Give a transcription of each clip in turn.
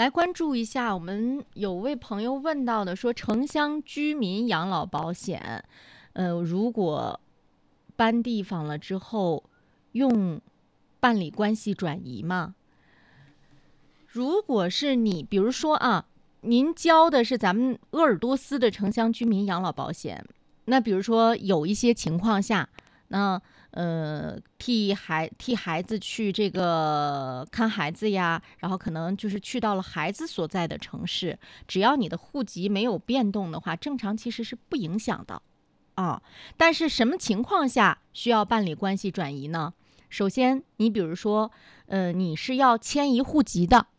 来关注一下，我们有位朋友问到的，说城乡居民养老保险，如果搬地方了之后，用办理关系转移吗？如果是你，比如说啊，您交的是咱们鄂尔多斯的城乡居民养老保险，那比如说有一些情况下，那替孩子去这个看孩子呀，然后可能就是去到了孩子所在的城市，只要你的户籍没有变动的话，正常其实是不影响的啊。但是什么情况下需要办理关系转移呢？首先，你比如说，你是要迁移户籍的。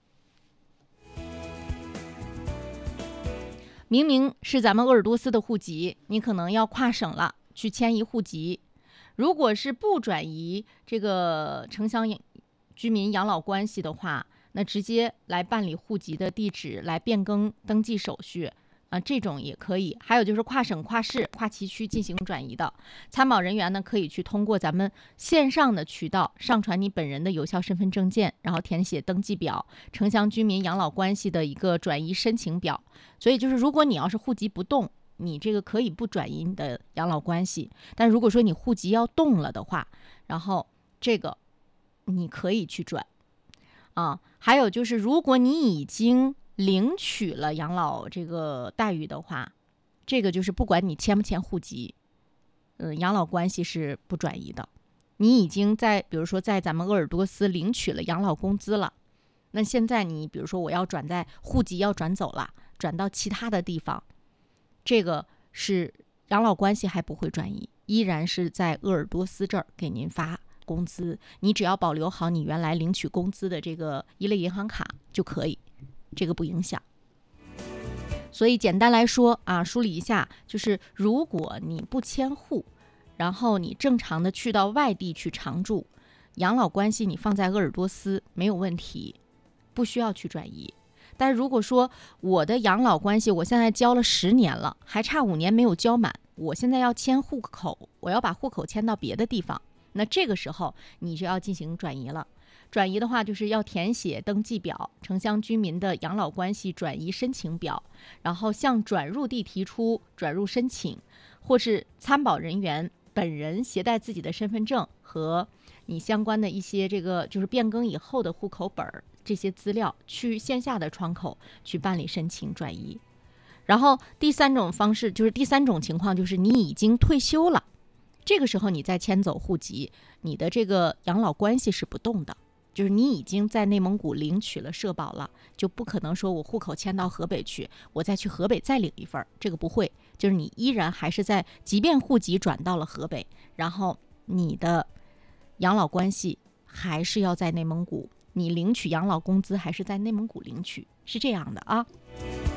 明明是咱们鄂尔多斯的户籍，你可能要跨省了，去迁移户籍。如果是不转移这个城乡居民养老关系的话，那直接来办理户籍的地址来变更登记手续啊，这种也可以。还有就是跨省、跨市、跨旗区进行转移的，参保人员呢可以去通过咱们线上的渠道上传你本人的有效身份证件，然后填写登记表、城乡居民养老关系的一个转移申请表。所以就是如果你要是户籍不动，你这个可以不转移你的养老关系，但如果说你户籍要动了的话，然后这个你可以去转啊。还有就是，如果你已经领取了养老这个待遇的话，这个就是不管你迁不迁户籍，养老关系是不转移的。你已经比如说在咱们鄂尔多斯领取了养老工资了，那现在你比如说我要户籍要转走了，转到其他的地方，这个是养老关系还不会转移，依然是在鄂尔多斯这儿给您发工资，你只要保留好你原来领取工资的这个一类银行卡就可以，这个不影响。所以简单来说啊，梳理一下，就是如果你不迁户，然后你正常的去到外地去常住，养老关系你放在鄂尔多斯没有问题，不需要去转移。但是如果说我的养老关系我现在交了10年了，还差5年没有交满，我现在要迁户口，我要把户口迁到别的地方，那这个时候你就要进行转移了。转移的话，就是要填写登记表、城乡居民的养老关系转移申请表，然后向转入地提出转入申请，或是参保人员本人携带自己的身份证和你相关的一些这个就是变更以后的户口本这些资料，去线下的窗口去办理申请转移。然后第三种情况就是你已经退休了，这个时候你再迁走户籍，你的这个养老关系是不动的。就是你已经在内蒙古领取了社保了，就不可能说我户口迁到河北去，我再去河北再领一份，这个不会。就是你依然还是即便户籍转到了河北，然后你的养老关系还是要在内蒙古，你领取养老工资还是在内蒙古领取，是这样的啊。